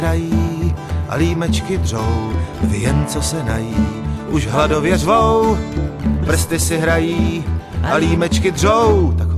hrají a límečky dřou, vy jen co se nají, už hladově řvou. Prsty si hrají a límečky dřou, tak